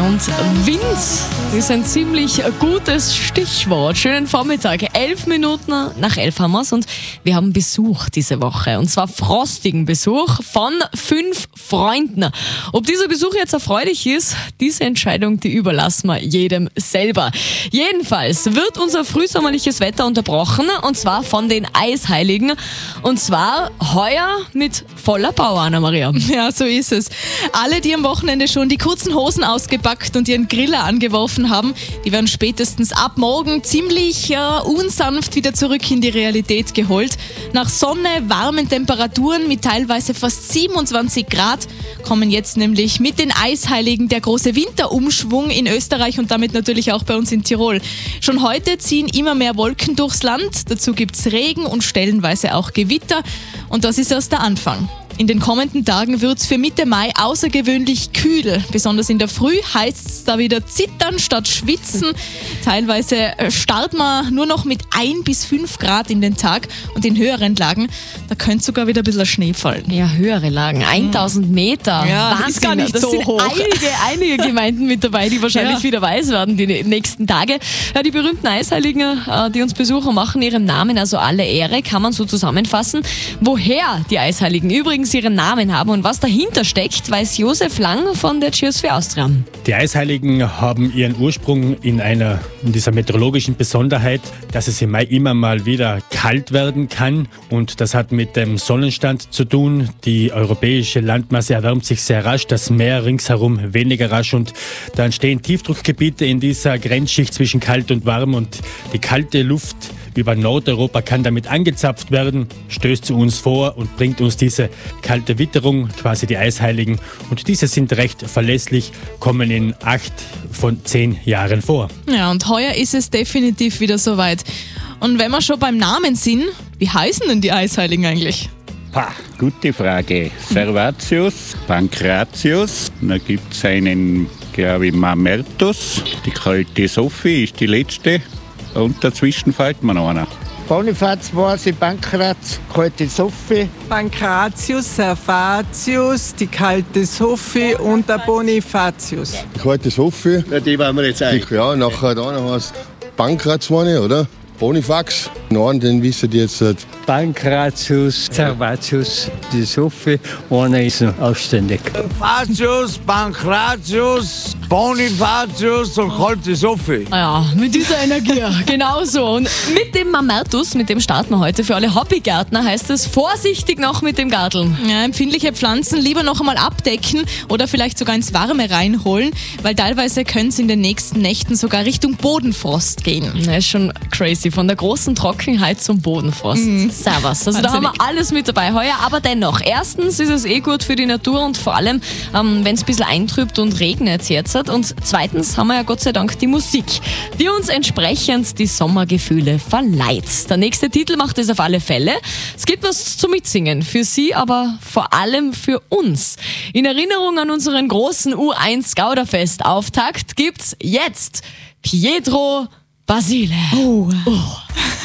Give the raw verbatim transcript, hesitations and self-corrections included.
Und Wind ist ein ziemlich gutes Stichwort. Schönen Vormittag. Elf Minuten nach elf haben wir's und wir haben Besuch diese Woche. Und zwar frostigen Besuch von fünf Freunden. Ob dieser Besuch jetzt erfreulich ist, diese Entscheidung, die überlassen wir jedem selber. Jedenfalls wird unser frühsommerliches Wetter unterbrochen und zwar von den Eisheiligen. Und zwar heuer mit voller Power, Anna-Maria. Ja, so ist es. Alle, die am Wochenende schon die kurzen Hosen ausgepackt und ihren Griller angeworfen haben, die werden spätestens ab morgen ziemlich äh, unsanft wieder zurück in die Realität geholt. Nach Sonne, warmen Temperaturen mit teilweise fast siebenundzwanzig Grad kommen jetzt nämlich mit den Eisheiligen der große Winterumschwung in Österreich und damit natürlich auch bei uns in Tirol. Schon heute ziehen immer mehr Wolken durchs Land, dazu gibt's Regen und stellenweise auch Gewitter und das ist erst der Anfang. In den kommenden Tagen wird es für Mitte Mai außergewöhnlich kühl. Besonders in der Früh heißt es da wieder zittern statt schwitzen. Teilweise startet man nur noch mit ein bis fünf Grad in den Tag und in höheren Lagen, da könnte sogar wieder ein bisschen Schnee fallen. Ja, höhere Lagen, tausend Meter. Ja, Wahnsinn. ist gar nicht das so sind hoch. Einige, einige Gemeinden mit dabei, die wahrscheinlich Ja. wieder weiß werden die nächsten Tage. Ja, die berühmten Eisheiligen, die uns besuchen, machen ihrem Namen also alle Ehre, kann man so zusammenfassen. Woher die Eisheiligen übrigens ihren Namen haben und was dahinter steckt, weiß Josef Lang von der Cheers für Austria. Die Eisheiligen haben ihren Ursprung in einer in dieser meteorologischen Besonderheit, dass es im Mai immer mal wieder kalt werden kann und das hat mit dem Sonnenstand zu tun. Die europäische Landmasse erwärmt sich sehr rasch, das Meer ringsherum weniger rasch und da entstehen Tiefdruckgebiete in dieser Grenzschicht zwischen kalt und warm und die kalte Luft über Nordeuropa kann damit angezapft werden, stößt zu uns vor und bringt uns diese kalte Witterung, quasi die Eisheiligen. Und diese sind recht verlässlich, kommen in acht von zehn Jahren vor. Ja, und heuer ist es definitiv wieder soweit. Und wenn wir schon beim Namen sind, wie heißen denn die Eisheiligen eigentlich? Pah, gute Frage. Servatius, Pankratius, dann gibt es einen, glaube ich, Mamertus. Die kalte Sophie ist die letzte. Und dazwischen fällt mir noch einer. Bonifaz, Borsi, Pankraz, kalte Sophie. Pankratius, Servatius, die kalte Sophie und der Bonifatius. Die kalte Sophie. Ja, die wollen wir jetzt eigentlich. Ja, nachher da noch was. Pankraz vorne, oder? Bonifax. Nein, den wissen die jetzt nicht. Pankratius, Servatius, die Sophie, einer ist noch ausständig. Servatius, Pankratius, Bonifatius und kalte Sophie. Ja, mit dieser Energie, genau so. Und mit dem Mamertus, mit dem starten wir heute für alle Hobbygärtner, heißt es vorsichtig noch mit dem Garteln. Ja, empfindliche Pflanzen lieber noch einmal abdecken oder vielleicht sogar ins Warme reinholen, weil teilweise können es in den nächsten Nächten sogar Richtung Bodenfrost gehen. Das ist schon crazy, von der großen Trockenheit zum Bodenfrost. Mhm. Servus. Also da haben wir alles mit dabei heuer, aber dennoch, erstens ist es eh gut für die Natur und vor allem, ähm, wenn es ein bisschen eintrübt und regnet jetzt. Und zweitens haben wir ja Gott sei Dank die Musik, die uns entsprechend die Sommergefühle verleiht. Der nächste Titel macht es auf alle Fälle. Es gibt was zum Mitsingen, für Sie, aber vor allem für uns. In Erinnerung an unseren großen U eins Gauderfest-Auftakt gibt's jetzt Pietro Basile. Oh. Oh.